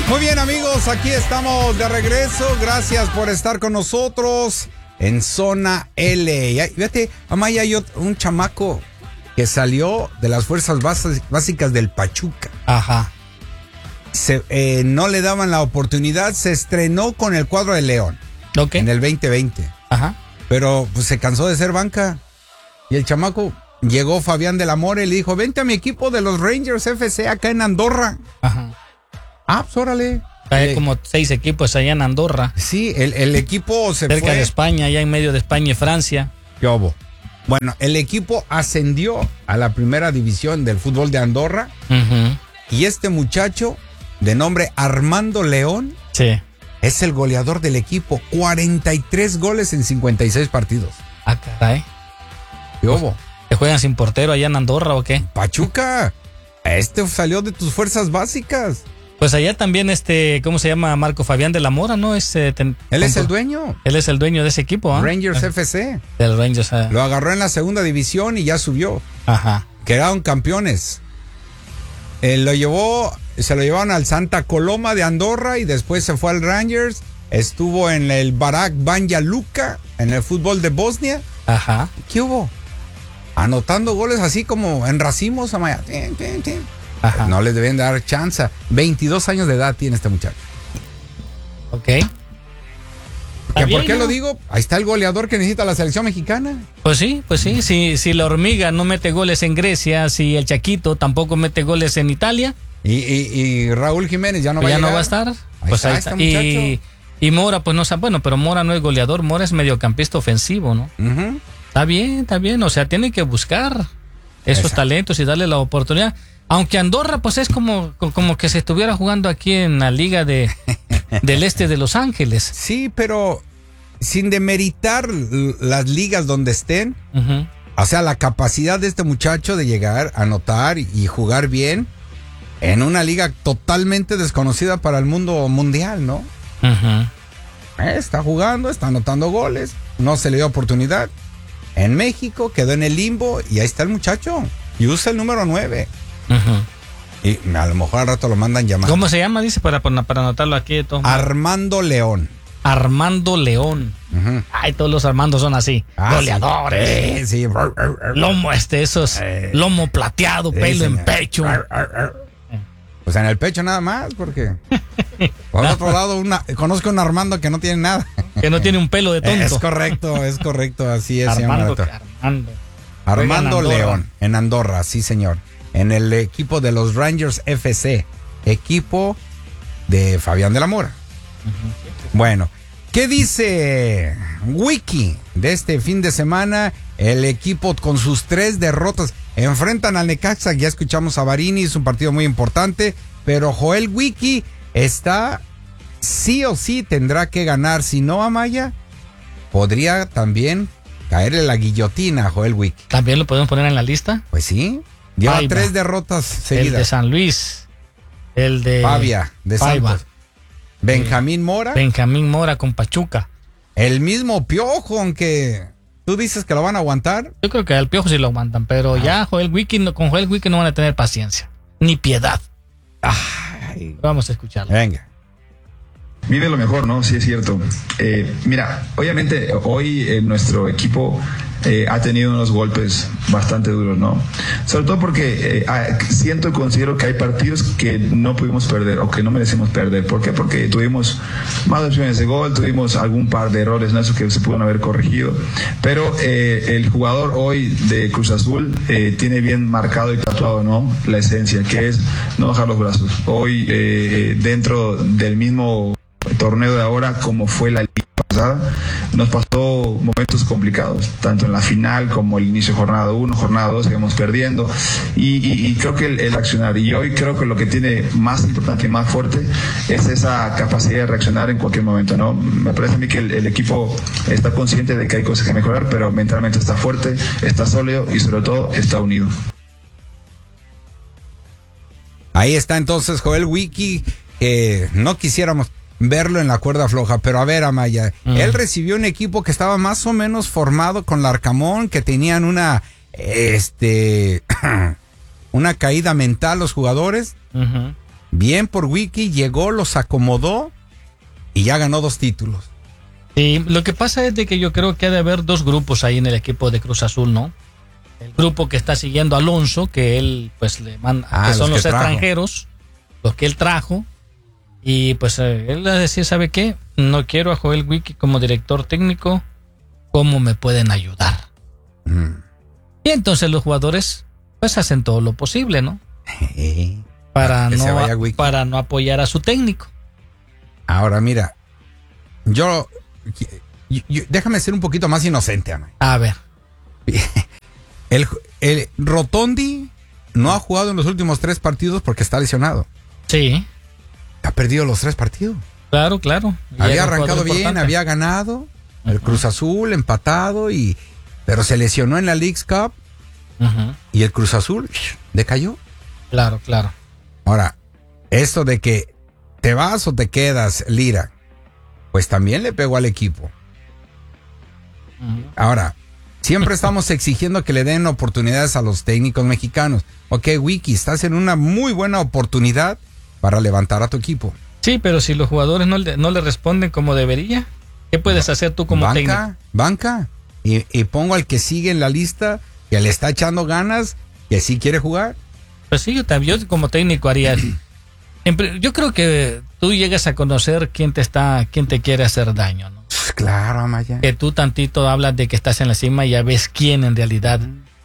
Muy bien, amigos, aquí estamos de regreso. Gracias por estar con nosotros en Zona L. Y fíjate, Amaya, hay un chamaco que salió de las fuerzas básicas del Pachuca. Ajá. No le daban la oportunidad, se estrenó con el cuadro de León. Ok. En el 2020. Ajá. Pero pues se cansó de ser banca. Y el chamaco, llegó Fabián de la Mora y le dijo, vente a mi equipo de los Rangers FC acá en Andorra. Ajá. Ah, pues órale. Hay como 6 equipos allá en Andorra. Sí, el equipo se cerca fue. de España, allá en medio de España y Francia. ¿Qué hubo? Bueno, el equipo ascendió a la primera división del fútbol de Andorra. Uh-huh. Y este muchacho, de nombre Armando León, sí, es el goleador del equipo. 43 goles en 56 partidos. Ah, caray. ¿Qué hubo? ¿Te juegan sin portero allá en Andorra o qué? Pachuca, salió de tus fuerzas básicas. Pues allá también ¿cómo se llama? Marco Fabián de la Mora, ¿no? Él es el dueño. Él es el dueño de ese equipo, ¿ah? Rangers FC. Del Rangers. Lo agarró en la segunda división y ya subió. Ajá. Quedaron campeones. Se lo llevaron al Santa Coloma de Andorra y después se fue al Rangers. Estuvo en el Barak Banja Luka, en el fútbol de Bosnia. Ajá. ¿Qué hubo? Anotando goles así como en racimos, Amaya. Ajá. No le deben dar chance. 22 años de edad tiene este muchacho. Ok. ¿Por qué lo digo? Ahí está el goleador que necesita la selección mexicana. Pues sí. Si la Hormiga no mete goles en Grecia, si el Chaquito tampoco mete goles en Italia. Y Raúl Jiménez ya no va a estar. Ahí pues está, ahí está. Este Y Mora, pues no sé. Bueno, pero Mora no es goleador, Mora es mediocampista ofensivo, ¿no? Uh-huh. Está bien. O sea, tiene que buscar esos talentos y darle la oportunidad. Aunque Andorra, pues es como que se estuviera jugando aquí en la liga del este de Los Ángeles. Sí, pero sin demeritar las ligas donde estén, uh-huh. O sea, la capacidad de este muchacho de llegar a anotar y jugar bien en una liga totalmente desconocida para el mundo mundial, ¿no? Uh-huh. Está jugando, está anotando goles, no se le dio oportunidad. En México quedó en el limbo y ahí está el muchacho. Y usa el número 9. Uh-huh. Y a lo mejor al rato lo mandan llamar. ¿Cómo se llama? Dice para anotarlo aquí de todos. Armando León. Armando León. Uh-huh. Ay, todos los Armandos son así. Goleadores. Sí. Lomo lomo plateado, pelo en pecho. Pues en el pecho nada más, porque por otro lado conozco un Armando que no tiene nada. Que no tiene un pelo de tonto. Es correcto, así es. Armando León, en Andorra, sí señor. En el equipo de los Rangers FC, equipo de Fabián de la Mora. Uh-huh. Bueno, ¿qué dice Wiki de este fin de semana? El equipo con sus 3 derrotas enfrentan al Necaxa. Ya escuchamos a Barini, es un partido muy importante, pero Joel Wiki está sí o sí tendrá que ganar. Si no, Amaya, podría también caerle la guillotina a Joel Wiki. ¿También lo podemos poner en la lista? Pues sí, lleva 3 derrotas seguidas. El de San Luis, el de Pavia, de Paiva. Santos. Benjamín Mora con Pachuca. El mismo Piojo, aunque tú dices que lo van a aguantar. Yo creo que al Piojo sí lo aguantan, pero ya con Joel Wiki no van a tener paciencia, ni piedad. Ay. Vamos a escucharlo. Venga. Vive lo mejor, ¿no? Sí, es cierto. Mira, obviamente hoy nuestro equipo ha tenido unos golpes bastante duros, ¿no? Sobre todo porque siento y considero que hay partidos que no pudimos perder o que no merecemos perder. ¿Por qué? Porque tuvimos más opciones de gol, tuvimos algún par de errores, ¿no? Eso que se pudieron haber corregido. Pero el jugador hoy de Cruz Azul tiene bien marcado y tatuado, ¿no? La esencia, que es no bajar los brazos. Hoy, dentro del mismo torneo de ahora, como fue la liga pasada, nos pasó momentos complicados, tanto en la final como el inicio de jornada 1, jornada 2, seguimos perdiendo y creo que el accionar, y hoy creo que lo que tiene más importante y más fuerte es esa capacidad de reaccionar en cualquier momento, ¿no? Me parece a mí que el equipo está consciente de que hay cosas que mejorar, pero mentalmente está fuerte, está sólido y sobre todo está unido. Ahí está entonces Joel Wiki, no quisiéramos verlo en la cuerda floja, pero a ver, Amaya, él recibió un equipo que estaba más o menos formado con Larcamón, que tenían una caída mental los jugadores, Bien por Wiki, llegó, los acomodó y ya ganó 2 títulos. Sí, lo que pasa es de que yo creo que ha de haber 2 grupos ahí en el equipo de Cruz Azul, ¿no? El grupo que está siguiendo a Alonso, que él pues le manda, que son los extranjeros, los que él trajo, y pues él le decía, ¿sabe qué? No quiero a Joel Wiki como director técnico, ¿cómo me pueden ayudar? Y entonces los jugadores pues hacen todo lo posible, ¿no? Para no apoyar a su técnico. Ahora mira, yo déjame ser un poquito más inocente, Amay. A ver. El Rotondi no ha jugado en los últimos 3 partidos porque está lesionado. Sí. Ha perdido los 3 partidos. Claro. Había arrancado bien, importante. Había ganado. El Cruz Azul empatado, pero se lesionó en la Leagues Cup. Y el Cruz Azul decayó. Claro. Ahora, esto de que te vas o te quedas, Lira, pues también le pegó al equipo. Ahora, siempre estamos exigiendo que le den oportunidades a los técnicos mexicanos. Ok, Wiki, estás en una muy buena oportunidad para levantar a tu equipo. Sí, pero si los jugadores no le responden como debería, ¿qué puedes hacer tú como técnico? Banca. Y pongo al que sigue en la lista, que le está echando ganas, que sí quiere jugar. Pues sí, yo como técnico haría. Yo creo que tú llegas a conocer quién te quiere hacer daño, ¿no? Claro, Amaya. Que tú tantito hablas de que estás en la cima y ya ves quién en realidad.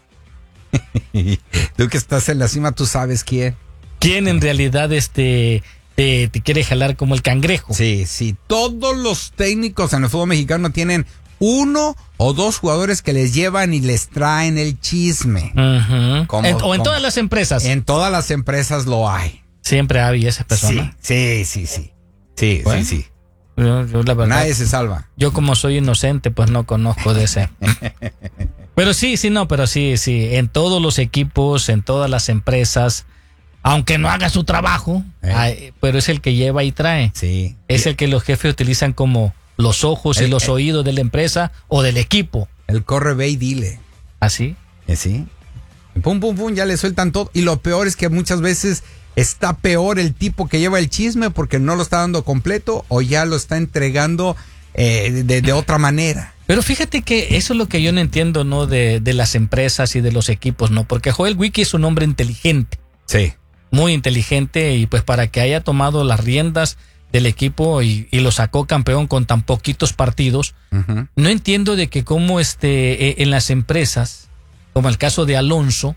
Tú que estás en la cima, tú sabes quién. ¿Quién en realidad te quiere jalar como el cangrejo? Sí. Todos los técnicos en el fútbol mexicano tienen 1 o 2 jugadores que les llevan y les traen el chisme. En todas las empresas. En todas las empresas lo hay. Siempre hay esa persona. Sí. Bueno, sí. Yo la verdad, nadie se salva. Yo como soy inocente, pues no conozco de ese. Pero sí. En todos los equipos, en todas las empresas, aunque no haga su trabajo, pero es el que lleva y trae. Sí. Es el que los jefes utilizan como los ojos y los oídos de la empresa o del equipo. El corre, ve y dile. ¿Así? Sí. Pum, ya le sueltan todo. Y lo peor es que muchas veces está peor el tipo que lleva el chisme porque no lo está dando completo o ya lo está entregando de otra manera. Pero fíjate que eso es lo que yo no entiendo, ¿no? De las empresas y de los equipos, ¿no? Porque Joel Wiki es un hombre inteligente. Sí. Muy inteligente, y pues para que haya tomado las riendas del equipo y lo sacó campeón con tan poquitos partidos, no entiendo de que cómo en las empresas, como el caso de Alonso,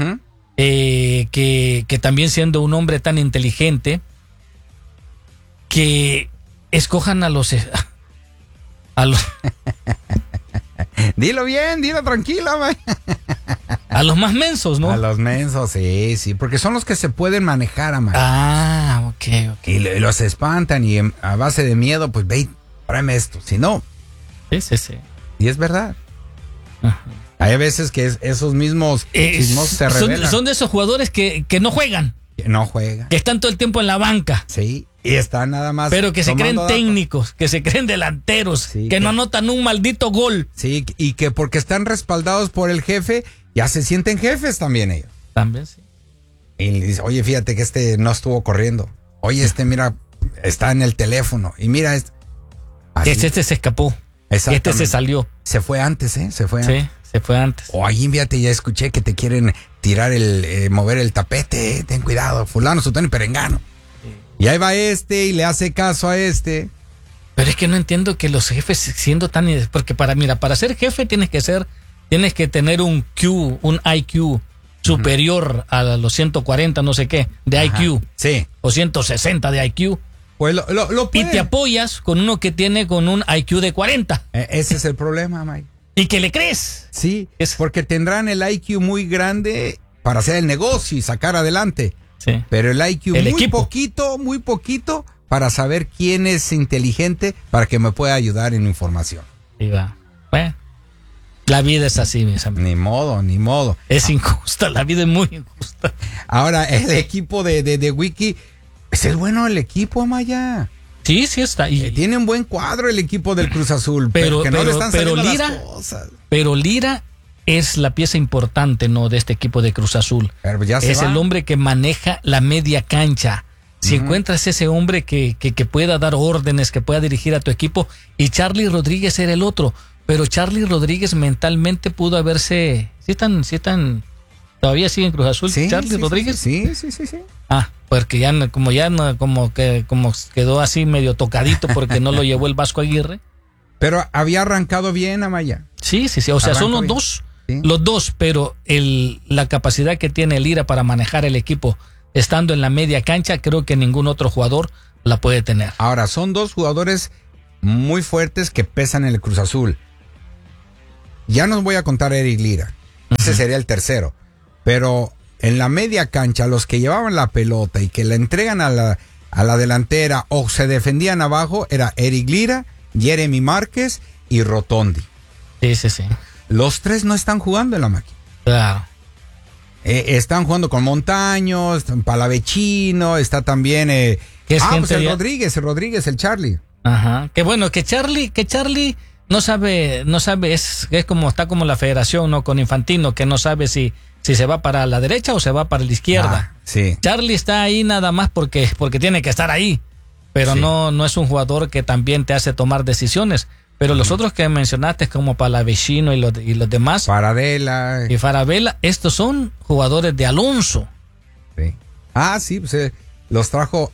que también siendo un hombre tan inteligente, que escojan a los Dilo bien, dilo tranquila, man. A los más mensos, ¿no? A los mensos, sí, porque son los que se pueden manejar, man. Ok. Y los espantan y a base de miedo, pues ve, tráeme esto, si no. Sí. Y es verdad. Hay veces que esos mismos chismosos se revelan. Son de esos jugadores que no juegan. Que no juegan. Que están todo el tiempo en la banca. Sí, y están nada más. Pero que se creen técnicos, que se creen delanteros, sí, que no anotan un maldito gol. Sí, y que porque están respaldados por el jefe, ya se sienten jefes también ellos. También, sí. Y le dice, oye, fíjate que no estuvo corriendo. Oye, mira, está en el teléfono. Y mira, este se escapó. Este se salió. Se fue antes, se fue antes. Sí, se fue antes. Oye, fíjate, ya escuché que te quieren tirar mover el tapete. Ten cuidado, fulano, sutano y perengano. Sí. Y ahí va y le hace caso a este. Pero es que no entiendo que los jefes siendo tan... Porque para ser jefe tienes que tener un IQ superior a los 140, no sé qué, de IQ. Sí. O 160 de IQ. Pues lo y te apoyas con uno que tiene con un IQ de 40. Ese es el problema, Mike. ¿Y que le crees? Sí, porque tendrán el IQ muy grande para hacer el negocio y sacar adelante. Sí. Pero el IQ muy poquito para saber quién es inteligente para que me pueda ayudar en información. Y va. Bueno, la vida es así, mis amigos. Ni modo. Es injusta, la vida es muy injusta. Ahora, el equipo de Wiki, es bueno el equipo, Amaya. Sí está. Y tiene un buen cuadro el equipo del Cruz Azul, pero no le están saliendo las cosas. Pero Lira es la pieza importante, ¿no?, de este equipo de Cruz Azul. Pero ya es el hombre que maneja la media cancha. Si encuentras ese hombre que pueda dar órdenes, que pueda dirigir a tu equipo, y Charlie Rodríguez era el otro, pero Charlie Rodríguez mentalmente pudo haberse... ¿Todavía sigue en Cruz Azul Charlie Rodríguez? Sí. Porque como quedó así medio tocadito porque no lo llevó el Vasco Aguirre. Pero había arrancado bien, Amaya. Sí. O sea, son los bien. Los dos, pero la capacidad que tiene Lira para manejar el equipo estando en la media cancha, creo que ningún otro jugador la puede tener. Ahora, son dos jugadores muy fuertes que pesan en el Cruz Azul. Ya nos voy a contar a Eric Lira. Ese sería el tercero. Pero en la media cancha, los que llevaban la pelota y que la entregan a la delantera o se defendían abajo, era Eric Lira, Jeremy Márquez y Rotondi. Sí. Los tres no están jugando en la máquina. Claro. Están jugando con Montaño, Palavecino, está también... el Rodríguez, el Charlie. Ajá. Que bueno, que Charlie no sabe, es como está como la federación, ¿no? Con Infantino, que no sabe si se va para la derecha o se va para la izquierda. Sí. Charlie está ahí nada más porque tiene que estar ahí, pero no es un jugador que también te hace tomar decisiones. Pero los otros que mencionaste, como Palavecino y los demás, Paradela y Farabella, estos son jugadores de Alonso. Sí. Sí, pues los trajo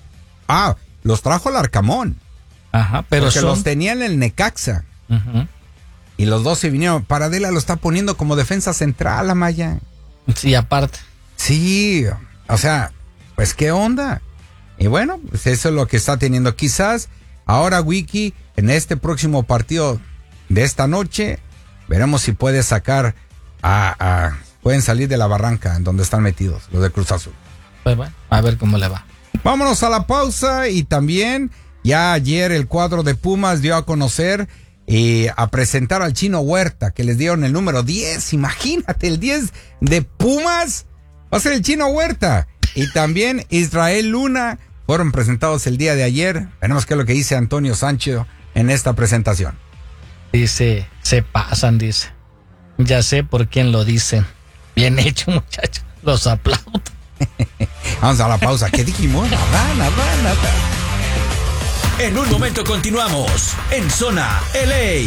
Larcamón. Ajá, pero porque los tenía en el Necaxa. Uh-huh. Y los dos se vinieron. Paradela lo está poniendo como defensa central, Amaya. Sí, aparte. Sí, o sea, pues qué onda. Y bueno, pues eso es lo que está teniendo. Quizás ahora Wiki, en este próximo partido de esta noche, veremos si puede sacar pueden salir de la barranca en donde están metidos los de Cruz Azul. Pues bueno, a ver cómo le va. Vámonos a la pausa. Y también ya ayer el cuadro de Pumas dio a conocer a presentar al Chino Huerta, que les dieron el número 10. Imagínate, el 10 de Pumas va a ser el Chino Huerta. Y también Israel Luna fueron presentados el día de ayer. Veremos qué es lo que dice Antonio Sánchez en esta presentación. Dice, se pasan, dice. Ya sé por quién lo dicen. Bien hecho, muchachos. Los aplaudo. Vamos a la pausa. ¿Qué dijimos? Nada. En un momento continuamos en Zona LA.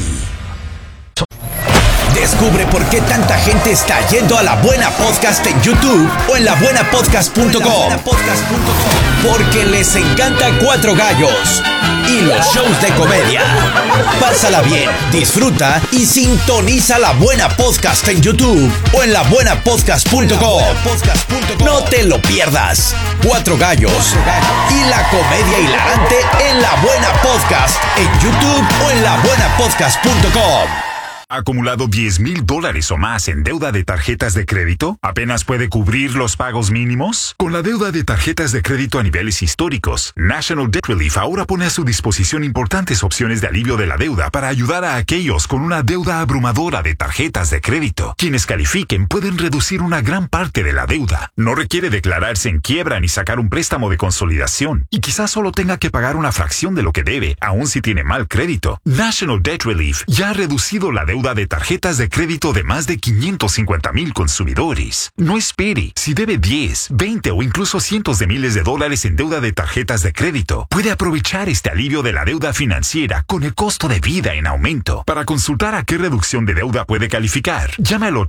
Descubre por qué tanta gente está yendo a La Buena Podcast en YouTube o en labuenapodcast.com. Porque les encanta Cuatro Gallos y los shows de comedia. Pásala bien, disfruta y sintoniza La Buena Podcast en YouTube o en labuenapodcast.com. No te lo pierdas. Cuatro Gallos y la comedia hilarante en La Buena Podcast en YouTube o en labuenapodcast.com. ¿Acumulado $10,000 o más en deuda de tarjetas de crédito? ¿Apenas puede cubrir los pagos mínimos? Con la deuda de tarjetas de crédito a niveles históricos, National Debt Relief ahora pone a su disposición importantes opciones de alivio de la deuda para ayudar a aquellos con una deuda abrumadora de tarjetas de crédito. Quienes califiquen pueden reducir una gran parte de la deuda. No requiere declararse en quiebra ni sacar un préstamo de consolidación. Y quizás solo tenga que pagar una fracción de lo que debe, aun si tiene mal crédito. National Debt Relief ya ha reducido la deuda de tarjetas de crédito de más de 550,000 consumidores. No espere. Si debe 10, 20 o incluso cientos de miles de dólares en deuda de tarjetas de crédito, puede aprovechar este alivio de la deuda financiera con el costo de vida en aumento. Para consultar a qué reducción de deuda puede calificar, llame al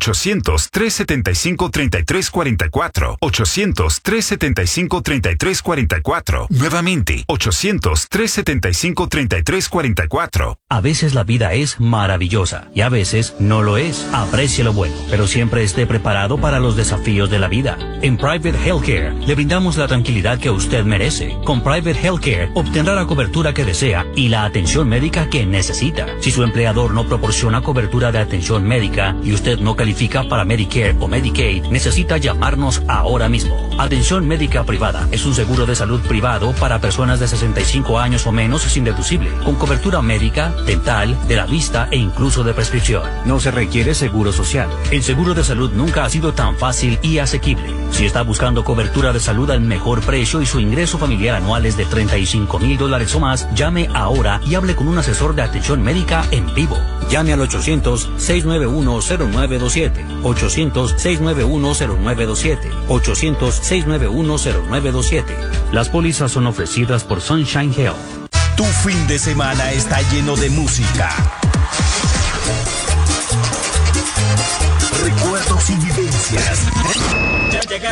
800-375-3344. 800-375-3344. Nuevamente, 800-375-3344. A veces la vida es maravillosa y a veces no lo es. Aprecie lo bueno, pero siempre esté preparado para los desafíos de la vida. En Private Healthcare le brindamos la tranquilidad que usted merece. Con Private Healthcare obtendrá la cobertura que desea y la atención médica que necesita. Si su empleador no proporciona cobertura de atención médica y usted no califica para Medicare o Medicaid, necesita llamarnos ahora mismo. Atención médica privada es un seguro de salud privado para personas de 65 años o menos sin deducible, con cobertura médica, dental, de la vista e incluso de prescripción. prescripción. No se requiere seguro social. El seguro de salud nunca ha sido tan fácil y asequible. Si está buscando cobertura de salud al mejor precio y su ingreso familiar anual es de $35,000 o más, llame ahora y hable con un asesor de atención médica en vivo. Llame al 800-691-0927. 800-691-0927. 800-691-0927. Las pólizas son ofrecidas por Sunshine Health. Tu fin de semana está lleno de música, recuerdos y videos.